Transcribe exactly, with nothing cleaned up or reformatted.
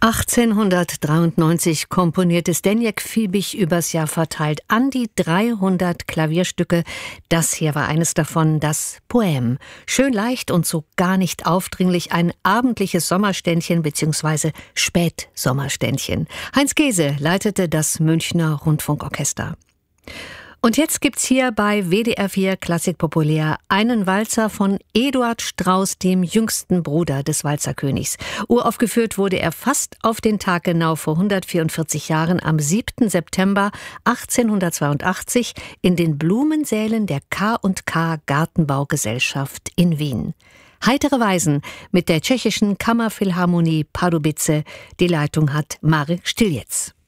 achtzehnhundertdreiundneunzig komponierte Zdeněk Fiebig übers Jahr verteilt an die dreihundert Klavierstücke. Das hier war eines davon, das Poème. Schön leicht und so gar nicht aufdringlich, ein abendliches Sommerständchen bzw. Spätsommerständchen. Heinz Gese leitete das Münchner Rundfunkorchester. Und jetzt gibt's hier bei W D R vier Klassik Populär einen Walzer von Eduard Strauss, dem jüngsten Bruder des Walzerkönigs. Uraufgeführt wurde er fast auf den Tag genau vor hundertvierundvierzig Jahren am siebten September achtzehnhundertzweiundachtzig in den Blumensälen der K und K Gartenbaugesellschaft in Wien. Heitere Weisen mit der tschechischen Kammerphilharmonie Pardubice. Die Leitung hat Marek Štiljec.